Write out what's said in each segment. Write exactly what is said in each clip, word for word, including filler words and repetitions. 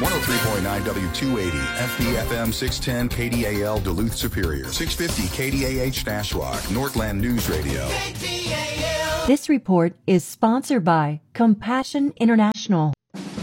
one oh three point nine W two eighty, F B F M six ten K D A L Duluth Superior, six fifty K D A H Nashwauk, Northland News Radio. K D A L. This report is sponsored by Compassion International.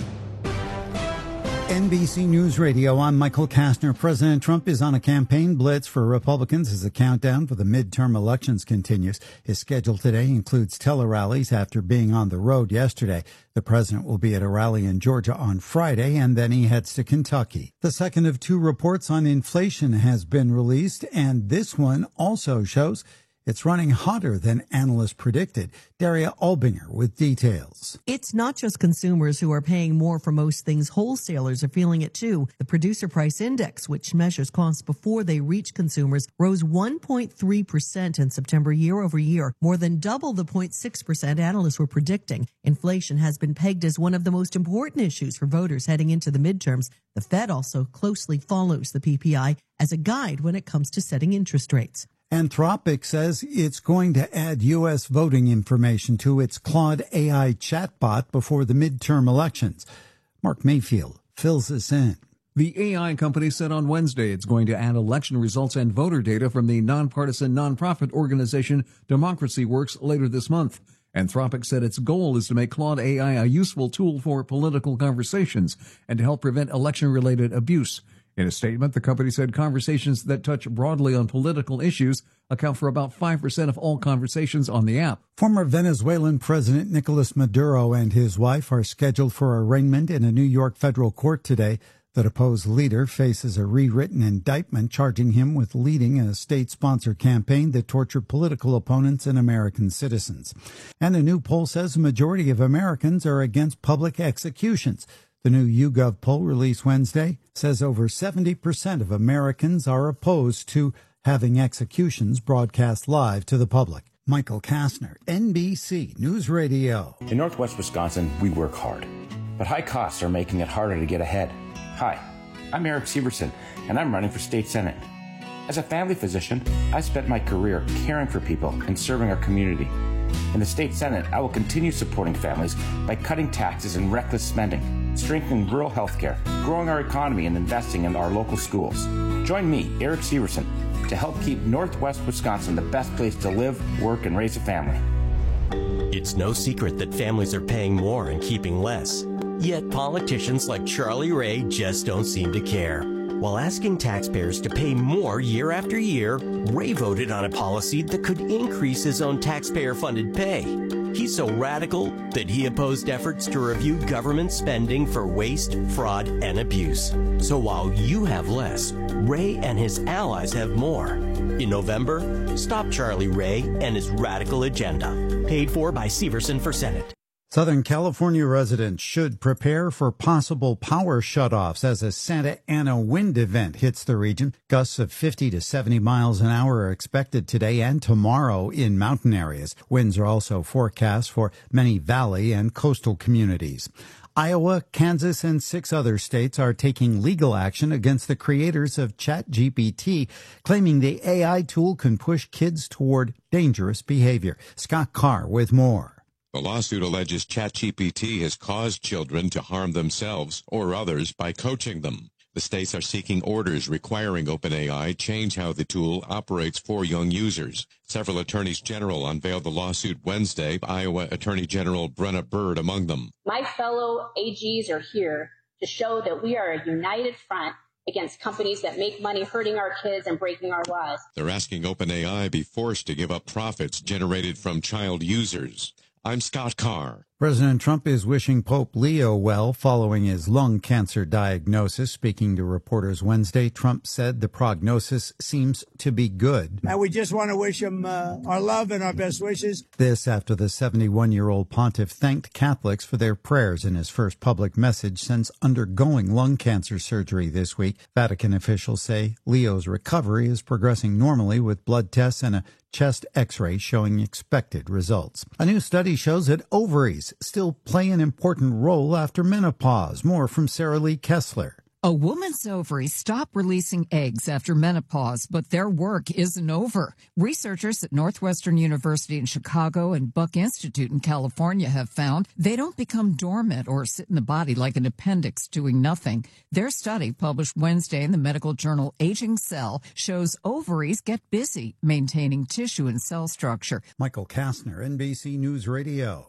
N B C News Radio, I'm Michael Kastner. President Trump is on a campaign blitz for Republicans as the countdown for the midterm elections continues. His schedule today includes tele-rallies after being on the road yesterday. The president will be at a rally in Georgia on Friday, and then he heads to Kentucky. The second of two reports on inflation has been released, and this one also shows it's running hotter than analysts predicted. Daria Albinger with details. It's not just consumers who are paying more for most things. Wholesalers are feeling it too. The Producer Price Index, which measures costs before they reach consumers, rose one point three percent in September year over year, more than double the zero point six percent analysts were predicting. Inflation has been pegged as one of the most important issues for voters heading into the midterms. The Fed also closely follows the P P I as a guide when it comes to setting interest rates. Anthropic says it's going to add U S voting information to its Claude A I chatbot before the midterm elections. Mark Mayfield fills us in. The A I company said on Wednesday it's going to add election results and voter data from the nonpartisan nonprofit organization Democracy Works later this month. Anthropic said its goal is to make Claude A I a useful tool for political conversations and to help prevent election-related abuse. In a statement, the company said conversations that touch broadly on political issues account for about five percent of all conversations on the app. Former Venezuelan President Nicolas Maduro and his wife are scheduled for arraignment in a New York federal court today. The deposed leader faces a rewritten indictment charging him with leading a state-sponsored campaign that tortured political opponents and American citizens. And a new poll says a majority of Americans are against public executions. The new YouGov poll released Wednesday says over seventy percent of Americans are opposed to having executions broadcast live to the public. Michael Kastner, N B C News Radio. In Northwest Wisconsin, we work hard, but high costs are making it harder to get ahead. Hi, I'm Eric Severson, and I'm running for state senate. As a family physician, I spent my career caring for people and serving our community. In the state senate, I will continue supporting families by cutting taxes and reckless spending, strengthening rural health care, growing our economy, and investing in our local schools. Join me, Eric Severson, to help keep Northwest Wisconsin the best place to live, work, and raise a family. It's no secret that families are paying more and keeping less. Yet politicians like Charlie Ray just don't seem to care. While asking taxpayers to pay more year after year, Ray voted on a policy that could increase his own taxpayer-funded pay. He's so radical that he opposed efforts to review government spending for waste, fraud, and abuse. So while you have less, Ray and his allies have more. In November, stop Charlie Ray and his radical agenda. Paid for by Severson for Senate. Southern California residents should prepare for possible power shutoffs as a Santa Ana wind event hits the region. Gusts of fifty to seventy miles an hour are expected today and tomorrow in mountain areas. Winds are also forecast for many valley and coastal communities. Iowa, Kansas, and six other states are taking legal action against the creators of ChatGPT, claiming the A I tool can push kids toward dangerous behavior. Scott Carr with more. The lawsuit alleges ChatGPT has caused children to harm themselves or others by coaching them. The states are seeking orders requiring OpenAI change how the tool operates for young users. Several attorneys general unveiled the lawsuit Wednesday, Iowa Attorney General Brenna Bird among them. My fellow A Gs are here to show that we are a united front against companies that make money hurting our kids and breaking our laws. They're asking OpenAI be forced to give up profits generated from child users. I'm Scott Carr. President Trump is wishing Pope Leo well following his lung cancer diagnosis. Speaking to reporters Wednesday, Trump said the prognosis seems to be good. And we just want to wish him uh, our love and our best wishes. This after the seventy-one-year-old pontiff thanked Catholics for their prayers in his first public message since undergoing lung cancer surgery this week. Vatican officials say Leo's recovery is progressing normally with blood tests and a chest x-ray showing expected results. A new study shows that ovaries still play an important role after menopause. More from Sarah Lee Kessler. A woman's ovaries stop releasing eggs after menopause, but their work isn't over. Researchers at Northwestern University in Chicago and Buck Institute in California have found they don't become dormant or sit in the body like an appendix doing nothing. Their study, published Wednesday in the medical journal Aging Cell, shows ovaries get busy maintaining tissue and cell structure. Michael Kastner, N B C News Radio.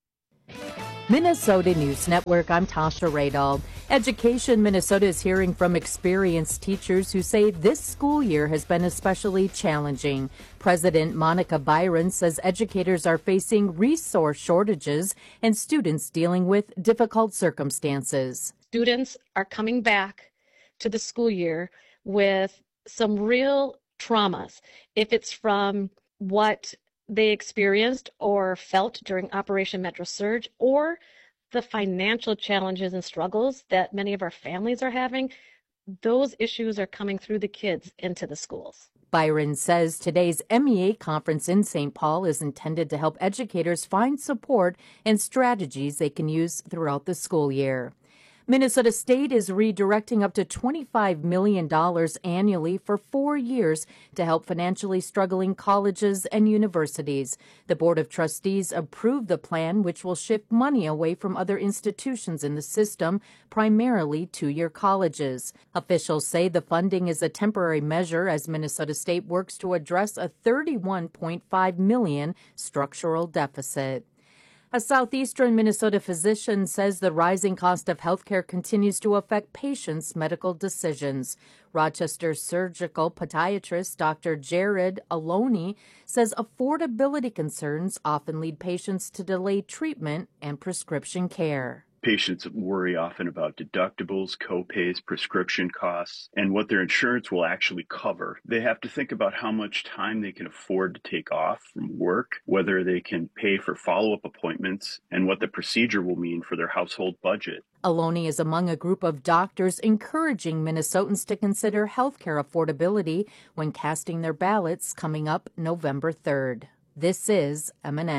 Minnesota News Network, I'm Tasha Radall. Education Minnesota is hearing from experienced teachers who say this school year has been especially challenging. President Monica Byron says educators are facing resource shortages and students dealing with difficult circumstances. Students are coming back to the school year with some real traumas. If it's from what they experienced or felt during Operation Metro Surge, or the financial challenges and struggles that many of our families are having, those issues are coming through the kids into the schools. Byron says today's M E A conference in Saint Paul is intended to help educators find support and strategies they can use throughout the school year. Minnesota State is redirecting up to twenty-five million dollars annually for four years to help financially struggling colleges and universities. The Board of Trustees approved the plan, which will shift money away from other institutions in the system, primarily two-year colleges. Officials say the funding is a temporary measure as Minnesota State works to address a thirty-one point five million dollars structural deficit. A southeastern Minnesota physician says the rising cost of health care continues to affect patients' medical decisions. Rochester surgical podiatrist Doctor Jared Aloni says affordability concerns often lead patients to delay treatment and prescription care. Patients worry often about deductibles, co-pays, prescription costs, and what their insurance will actually cover. They have to think about how much time they can afford to take off from work, whether they can pay for follow-up appointments, and what the procedure will mean for their household budget. Aloni is among a group of doctors encouraging Minnesotans to consider health care affordability when casting their ballots coming up November third. This is M N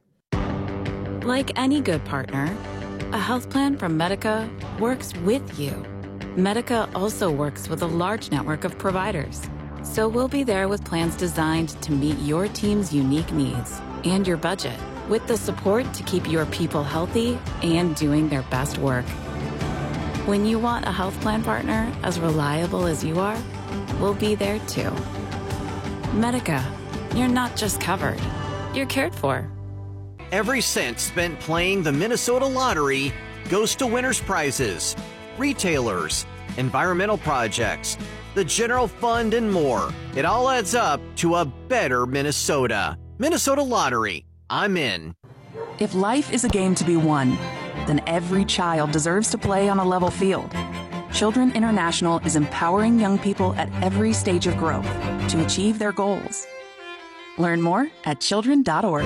N. Like any good partner, a health plan from Medica works with you. Medica also works with a large network of providers. So we'll be there with plans designed to meet your team's unique needs and your budget, with the support to keep your people healthy and doing their best work. When you want a health plan partner as reliable as you are, we'll be there too. Medica, you're not just covered, you're cared for. Every cent spent playing the Minnesota Lottery goes to winners' prizes, retailers, environmental projects, the general fund, and more. It all adds up to a better Minnesota. Minnesota Lottery. I'm in. If life is a game to be won, then every child deserves to play on a level field. Children International is empowering young people at every stage of growth to achieve their goals. Learn more at children dot org.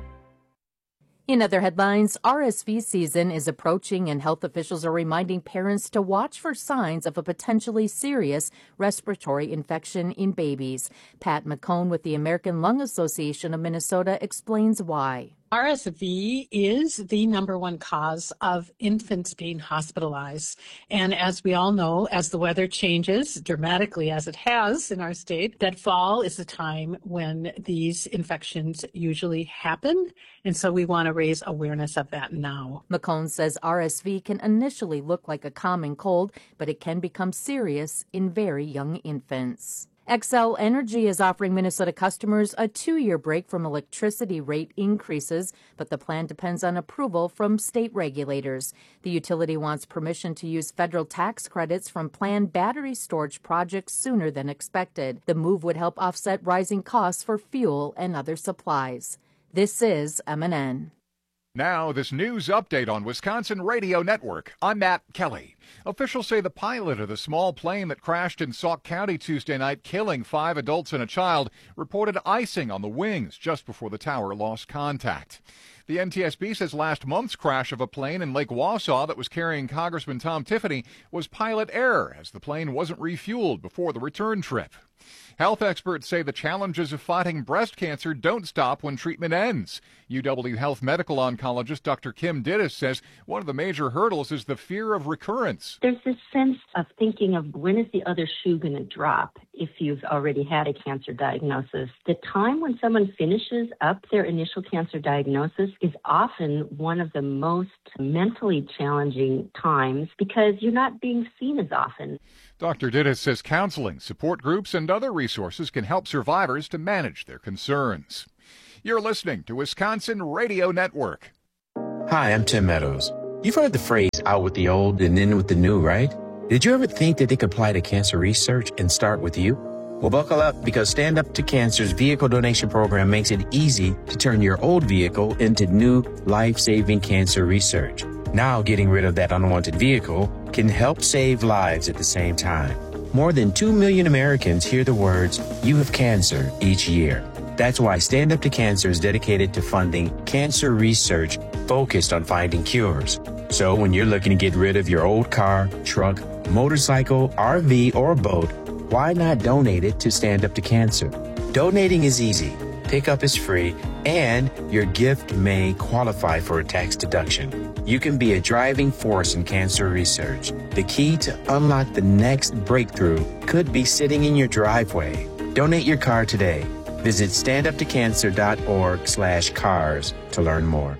In other headlines, R S V season is approaching and health officials are reminding parents to watch for signs of a potentially serious respiratory infection in babies. Pat McCone with the American Lung Association of Minnesota explains why. R S V is the number one cause of infants being hospitalized. And as we all know, as the weather changes dramatically as it has in our state, that fall is the time when these infections usually happen. And so we want to raise awareness of that now. McCone says R S V can initially look like a common cold, but it can become serious in very young infants. Xcel Energy is offering Minnesota customers a two-year break from electricity rate increases, but the plan depends on approval from state regulators. The utility wants permission to use federal tax credits from planned battery storage projects sooner than expected. The move would help offset rising costs for fuel and other supplies. This is M N N. Now, this news update on Wisconsin Radio Network. I'm Matt Kelly. Officials say the pilot of the small plane that crashed in Sauk County Tuesday night, killing five adults and a child, reported icing on the wings just before the tower lost contact. The N T S B says last month's crash of a plane in Lake Wausau that was carrying Congressman Tom Tiffany was pilot error, as the plane wasn't refueled before the return trip. Health experts say the challenges of fighting breast cancer don't stop when treatment ends. U W Health medical oncologist Doctor Kim Dittis says one of the major hurdles is the fear of recurrence. treatments. There's this sense of thinking of when is the other shoe going to drop if you've already had a cancer diagnosis. The time when someone finishes up their initial cancer diagnosis is often one of the most mentally challenging times because you're not being seen as often. Doctor Dittus says counseling, support groups, and other resources can help survivors to manage their concerns. You're listening to Wisconsin Radio Network. Hi, I'm Tim Meadows. You've heard the phrase out with the old and in with the new, right? Did you ever think that they could apply to cancer research and start with you? Well, buckle up because Stand Up to Cancer's vehicle donation program makes it easy to turn your old vehicle into new life-saving cancer research. Now, getting rid of that unwanted vehicle can help save lives at the same time. More than two million Americans hear the words, "You have cancer," each year. That's why Stand Up to Cancer is dedicated to funding cancer research focused on finding cures. So when you're looking to get rid of your old car, truck, motorcycle, R V, or boat, why not donate it to Stand Up to Cancer? Donating is easy, pickup is free, and your gift may qualify for a tax deduction. You can be a driving force in cancer research. The key to unlock the next breakthrough could be sitting in your driveway. Donate your car today. Visit standuptocancer.org slash cars to learn more.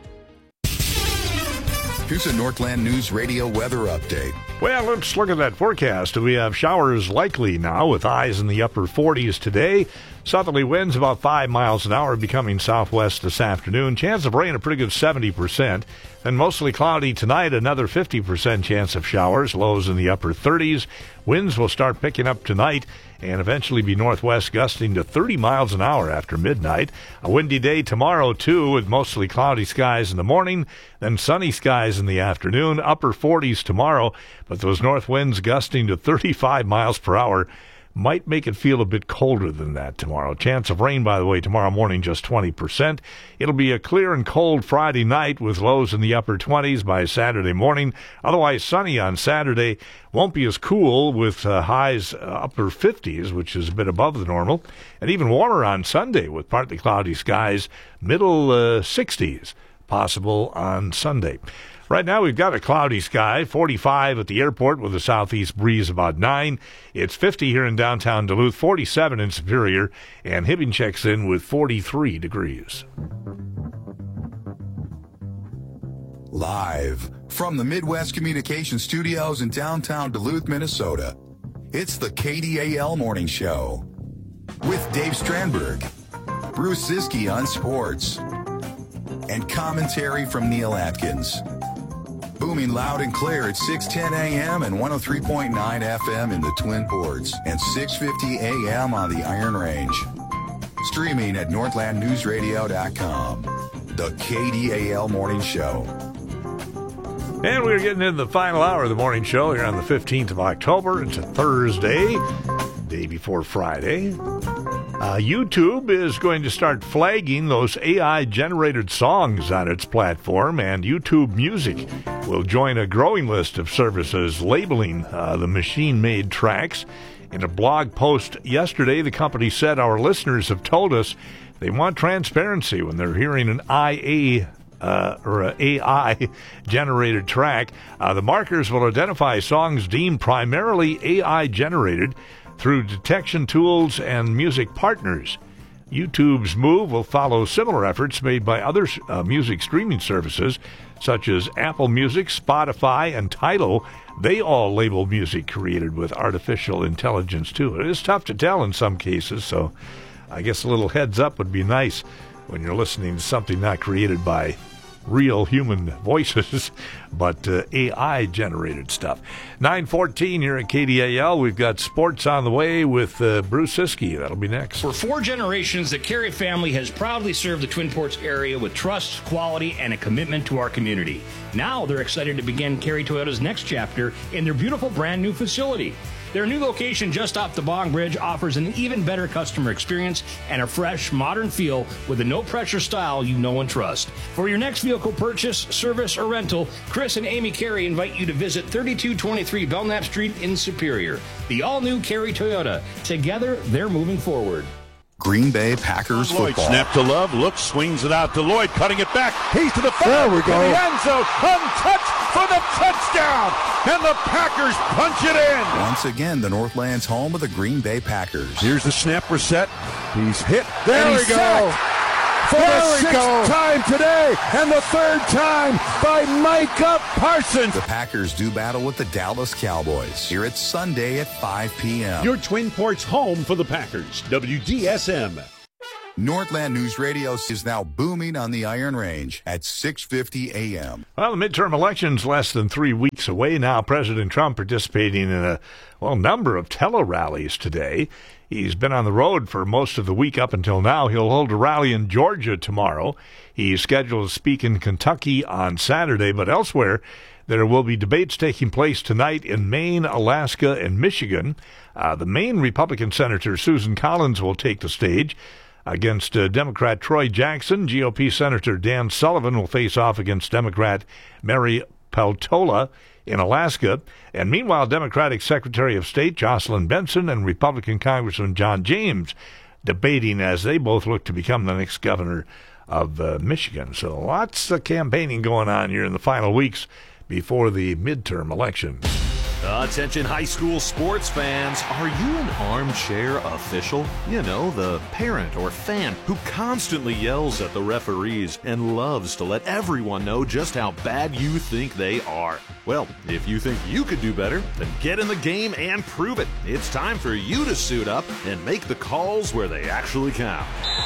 Here's a Northland News Radio weather update. Well, let's look at that forecast. We have showers likely now with highs in the upper forties today. Southerly winds about five miles an hour becoming southwest this afternoon. Chance of rain a pretty good seventy percent. Then mostly cloudy tonight, another fifty percent chance of showers, lows in the upper thirties. Winds will start picking up tonight and eventually be northwest gusting to thirty miles an hour after midnight. A windy day tomorrow, too, with mostly cloudy skies in the morning, then sunny skies in the afternoon, upper forties tomorrow, but those north winds gusting to thirty-five miles per hour might make it feel a bit colder than that tomorrow. Chance of rain, by the way, tomorrow morning, just twenty percent. It'll be a clear and cold Friday night with lows in the upper twenties by Saturday morning. Otherwise sunny on Saturday. Won't be as cool with uh, highs uh, upper fifties, which is a bit above the normal. And even warmer on Sunday with partly cloudy skies, middle uh, sixties possible on Sunday. Right now, we've got a cloudy sky, forty-five at the airport with a southeast breeze about nine. It's fifty here in downtown Duluth, forty-seven in Superior, and Hibbing checks in with forty-three degrees. Live from the Midwest Communication Studios in downtown Duluth, Minnesota, it's the K D A L Morning Show with Dave Strandberg, Bruce Ziske on sports, and commentary from Neil Atkins. Booming loud and clear at six ten a.m. and one oh three point nine F M in the Twin Ports and six fifty a.m. on the Iron Range. Streaming at northland news radio dot com. The K D A L Morning Show. And we're getting into the final hour of the morning show here on the fifteenth of October. It's a Thursday, day before Friday. Uh, YouTube is going to start flagging those A I-generated songs on its platform, and YouTube Music will join a growing list of services labeling uh, the machine-made tracks. In a blog post yesterday, the company said, "Our listeners have told us they want transparency when they're hearing an I A Uh, or an A I-generated track. Uh, the markers will identify songs deemed primarily A I-generated through detection tools and music partners. YouTube's move will follow similar efforts made by other uh, music streaming services, such as Apple Music, Spotify, and Tidal. They all label music created with artificial intelligence, too. It is tough to tell in some cases, so I guess a little heads up would be nice when you're listening to something not created by real human voices, but uh, A I-generated stuff. nine fourteen here at K D A L. We've got sports on the way with uh, Bruce Ziske. That'll be next. For four generations, the Carey family has proudly served the Twin Ports area with trust, quality, and a commitment to our community. Now they're excited to begin Carey Toyota's next chapter in their beautiful brand new facility. Their new location just off the Bong Bridge offers an even better customer experience and a fresh, modern feel with a no-pressure style you know and trust. For your next vehicle purchase, service, or rental, Chris and Amy Carey invite you to visit thirty-two twenty-three Belknap Street in Superior. The all-new Carey Toyota. Together, they're moving forward. Green Bay Packers Lloyd, football. snap to Love, looks, swings it out to Lloyd, cutting it back. He's to the back. There we go. To the end zone, untouched for the touchdown. And the Packers punch it in. Once again, the Northland's home of the Green Bay Packers. Here's the snap reset. He's hit. There and we he's go. sacked. For There the we sixth go. time today, and the third time by Micah Parsons. The Packers do battle with the Dallas Cowboys. Here it's Sunday at five p.m. Your Twin Ports home for the Packers, W D S M. Northland News Radio is now booming on the Iron Range at six fifty a.m. Well, the midterm election's less than three weeks away now. President Trump participating in a, well, number of tele-rallies today. He's been on the road for most of the week up until now. He'll hold a rally in Georgia tomorrow. He's scheduled to speak in Kentucky on Saturday, but elsewhere there will be debates taking place tonight in Maine, Alaska, and Michigan. Uh, the Maine Republican Senator Susan Collins will take the stage against uh, Democrat Troy Jackson. G O P Senator Dan Sullivan will face off against Democrat Mary Peltola in Alaska. And meanwhile, Democratic Secretary of State Jocelyn Benson and Republican Congressman John James debating as they both look to become the next governor of uh, Michigan. So lots of campaigning going on here in the final weeks before the midterm election. Attention high school sports fans, are you an armchair official? You know, the parent or fan who constantly yells at the referees and loves to let everyone know just how bad you think they are. Well, if you think you could do better, then get in the game and prove it. It's time for you to suit up and make the calls where they actually count.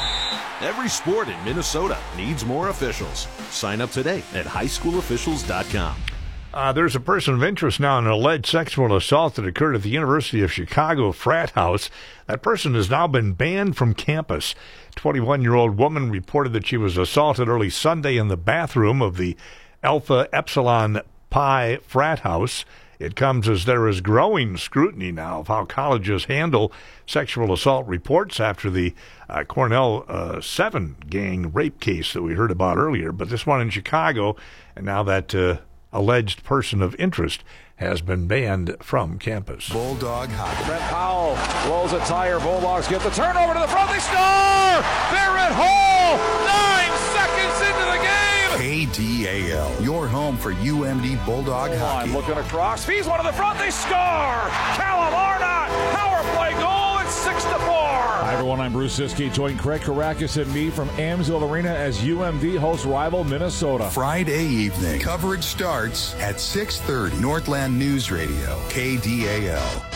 Every sport in Minnesota needs more officials. Sign up today at high school officials dot com. Uh, there's a person of interest now in an alleged sexual assault that occurred at the University of Chicago frat house. That person has now been banned from campus. twenty-one-year-old woman reported that she was assaulted early Sunday in the bathroom of the Alpha Epsilon Pi frat house. It comes as there is growing scrutiny now of how colleges handle sexual assault reports after the uh, Cornell uh, seven gang rape case that we heard about earlier. But this one in Chicago, and now that Uh, alleged person of interest has been banned from campus. Bulldog hockey. Brett Powell blows a tire. Bulldogs get the turnover to the front. They score! They're at home! Nine seconds into the game! K D A L, your home for U M D Bulldog oh, hockey. I'm looking across. Fees one to the front. They score! Callum Arnott! Power play goal. It's six to four. Hi, everyone. I'm Bruce Siskey. Join Craig Karakis and me from Amsoil Arena as U M D hosts rival Minnesota. Friday evening. Coverage starts at six thirty. Northland News Radio, K D A L.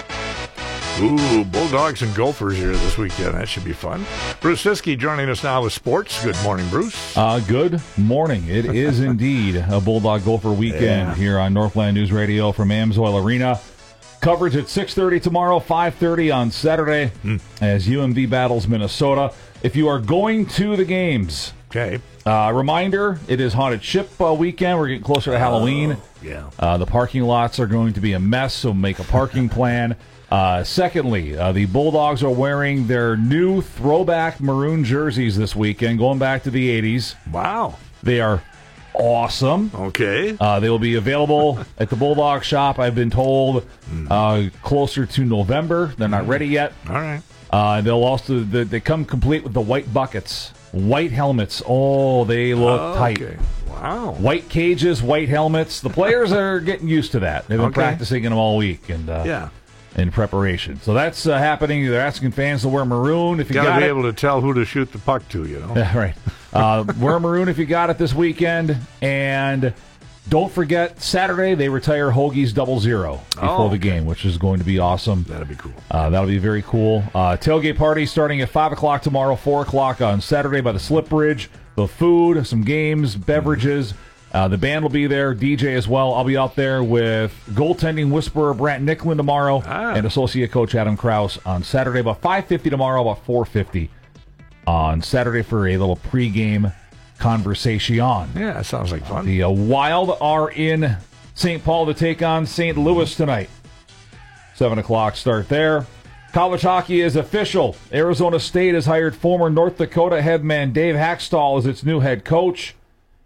Ooh, Bulldogs and Gophers here this weekend. That should be fun. Bruce Siskey joining us now with sports. Good morning, Bruce. Uh, good morning. It is indeed a Bulldog Gopher weekend yeah. here on Northland News Radio from Amsoil Arena. Coverage at six thirty tomorrow, five thirty on Saturday mm. as U M D battles Minnesota. If you are going to the games, okay. Uh, reminder, it is Haunted Ship uh, weekend. We're getting closer to Halloween. Oh, yeah. Uh, the parking lots are going to be a mess, so make a parking plan. Uh, secondly, uh, the Bulldogs are wearing their new throwback maroon jerseys this weekend, going back to the eighties. Wow. They are awesome. Okay. Uh, they will be available at the Bulldog shop, I've been told, uh, closer to November. They're not ready yet. All right. Uh, they'll also, they, they come complete with the white buckets, white helmets. Oh, they look oh, tight. Okay. Wow. White cages, white helmets. The players are getting used to that. They've been okay. practicing in them all week. And uh, yeah. in preparation. So that's uh, happening. They're asking fans to wear maroon if you Gotta got be it. able to tell who to shoot the puck to, you know. Yeah, right. Uh, wear maroon if you got it this weekend. And don't forget, Saturday they retire Hoagie's Double Zero before oh, the game, which is going to be awesome. That'll be cool. Uh, that'll be very cool. Uh, tailgate party starting at five o'clock tomorrow, four o'clock on Saturday by the Slip Bridge. The food, some games, beverages. Uh, the band will be there, D J as well. I'll be out there with goaltending whisperer Brant Nicklin tomorrow ah. and associate coach Adam Krause on Saturday. About five fifty tomorrow, about four fifty on Saturday for a little pregame conversation. Yeah, that sounds like fun. The uh, Wild are in Saint Paul to take on Saint Louis tonight. seven o'clock start there. College hockey is official. Arizona State has hired former North Dakota headman Dave Hackstall as its new head coach,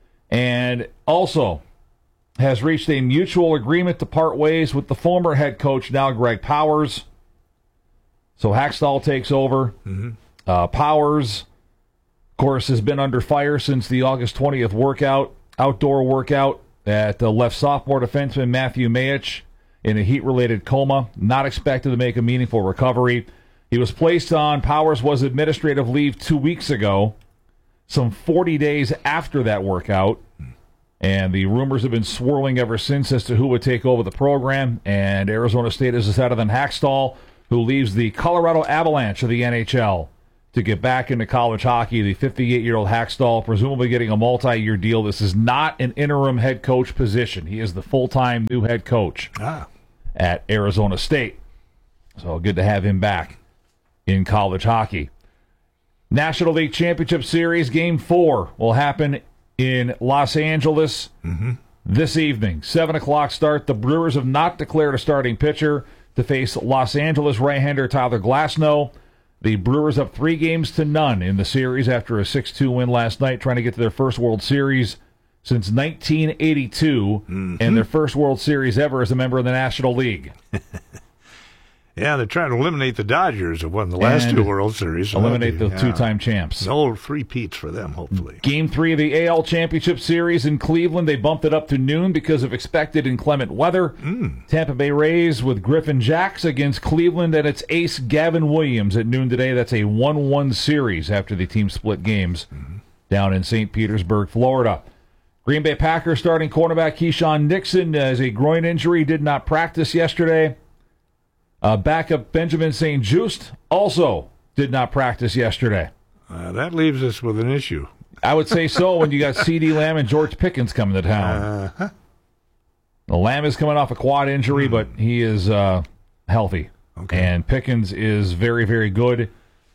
and also has reached a mutual agreement to part ways with the former head coach, now Greg Powers. So Hackstall takes over. Mm-hmm. Uh, Powers, of course, has been under fire since the August twentieth workout, outdoor workout that uh, left sophomore defenseman Matthew Mayich in a heat-related coma, not expected to make a meaningful recovery. He was placed on, Powers was administrative leave two weeks ago, some forty days after that workout, and the rumors have been swirling ever since as to who would take over the program, and Arizona State has decided on Hackstall, who leaves the Colorado Avalanche of the N H L to get back into college hockey. The fifty-eight-year-old Hackstall, presumably getting a multi-year deal. This is not an interim head coach position. He is the full-time new head coach ah. at Arizona State. So good to have him back in college hockey. National League Championship Series Game four will happen in Los Angeles mm-hmm. this evening. seven o'clock start. The Brewers have not declared a starting pitcher to face Los Angeles right-hander Tyler Glasnow. The Brewers up three games to none in the series after a six two win last night, trying to get to their first World Series since nineteen eighty-two, mm-hmm. and their first World Series ever as a member of the National League. Yeah, they're trying to eliminate the Dodgers, who won the last And two World Series. So eliminate the yeah. two-time champs. No three-peats for them, hopefully. Game three of the A L Championship Series in Cleveland. They bumped it up to noon because of expected inclement weather. Mm. Tampa Bay Rays with Griffin Jacks against Cleveland and its ace Gavin Williams at noon today. That's a one one series after the team split games mm-hmm. down in Saint Petersburg, Florida. Green Bay Packers starting cornerback Keyshawn Nixon has a groin injury, did not practice yesterday. Uh, backup Benjamin Saint Juste also did not practice yesterday. Uh, that leaves us with an issue. I would say so when you got CeeDee Lamb and George Pickens coming to town. Uh-huh. The Lamb is coming off a quad injury, mm. but he is uh, healthy. Okay. And Pickens is very, very good.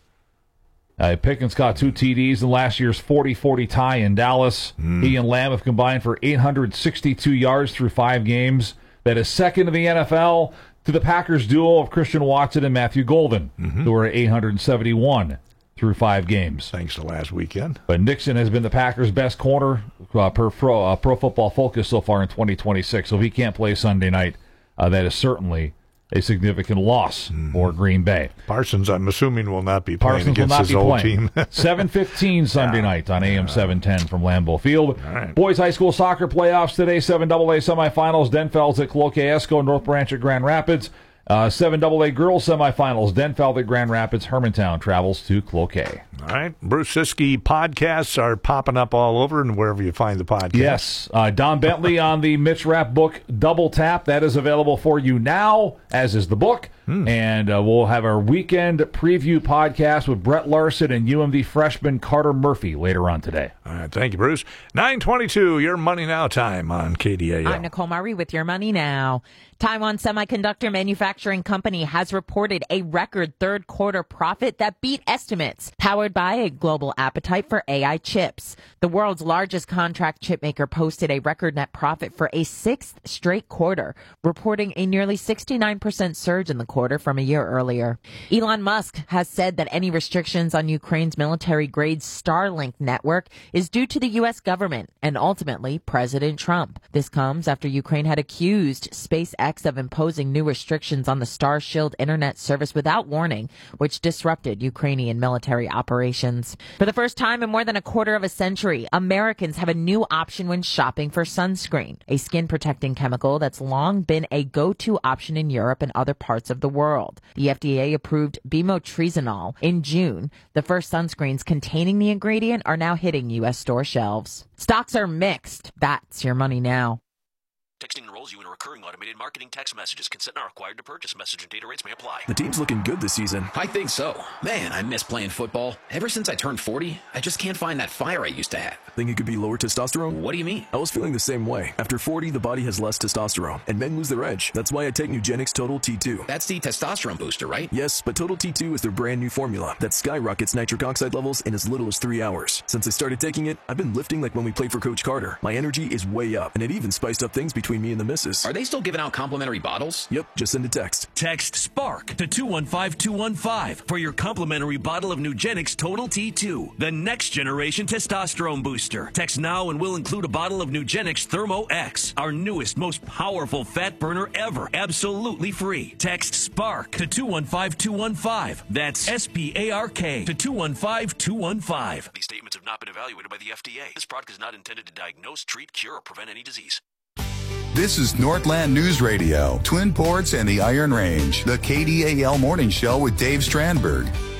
Uh, Pickens got two T Ds in last year's forty forty tie in Dallas. Mm. He and Lamb have combined for eight hundred sixty-two yards through five games. That is second in the N F L to the Packers duo of Christian Watson and Matthew Golden, mm-hmm. who are at eight hundred seventy-one through five games. Thanks to last weekend. But Nixon has been the Packers' best corner uh, per pro, uh, pro Football Focus so far in twenty twenty-six. So if he can't play Sunday night, uh, that is certainly a significant loss mm-hmm. for Green Bay. Parsons, I'm assuming, will not be playing Parsons against will not his be old playing. team. seven fifteen Sunday yeah. night on A M yeah. seven ten from Lambeau Field. Right. Boys High School Soccer playoffs today, seven double A semifinals, Denfeld's at Cloquet Esco, North Branch at Grand Rapids. Uh, seven double A girls semifinals, Denfeld at Grand Rapids, Hermantown travels to Cloquet. All right. Bruce Siskey podcasts are popping up all over and wherever you find the podcast. Yes. Uh, Don Bentley on the Mitch Rapp book Double Tap. That is available for you now, as is the book. Hmm. And uh, we'll have our weekend preview podcast with Brett Larson and U M D freshman Carter Murphy later on today. All right. Thank you, Bruce. nine twenty-two, your Money Now time on K D A L. I'm Nicole Murray with Your Money Now. Taiwan Semiconductor Manufacturing Company has reported a record third quarter profit that beat estimates, powered by a global appetite for A I chips. The world's largest contract chip maker posted a record net profit for a sixth straight quarter, reporting a nearly sixty-nine percent surge in the quarter from a year earlier. Elon Musk has said that any restrictions on Ukraine's military-grade Starlink network is due to the U S government and ultimately President Trump. This comes after Ukraine had accused SpaceX of imposing new restrictions on the Starshield internet service without warning, which disrupted Ukrainian military operations. For the first time in more than a quarter of a century, Americans have a new option when shopping for sunscreen, a skin-protecting chemical that's long been a go-to option in Europe and other parts of the world. The F D A approved bimotrizinol in June. The first sunscreens containing the ingredient are now hitting U S store shelves. Stocks are mixed. That's Your Money Now. Texting enrolls you in a recurring automated marketing text messages. Consent not required to purchase. Message and data rates may apply. The team's looking good this season. I think so. Man, I miss playing football. Ever since I turned forty, I just can't find that fire I used to have. Think it could be lower testosterone? What do you mean? I was feeling the same way. After forty, the body has less testosterone, and men lose their edge. That's why I take Nugenix Total T two. That's the testosterone booster, right? Yes, but Total T two is their brand new formula that skyrockets nitric oxide levels in as little as three hours. Since I started taking it, I've been lifting like when we played for Coach Carter. My energy is way up, and it even spiced up things between between me and the missus. Are they still giving out complimentary bottles? Yep, just send a text. Text SPARK to two one five two one five for your complimentary bottle of Nugenix Total T two, the next generation testosterone booster. Text now and we'll include a bottle of Nugenix Thermo X, our newest, most powerful fat burner ever, absolutely free. Text SPARK to two one five two one five. That's S P A R K to two one five two one five. These statements have not been evaluated by the F D A. This product is not intended to diagnose, treat, cure, or prevent any disease. This is Northland News Radio, Twin Ports and the Iron Range, the K D A L Morning Show with Dave Strandberg.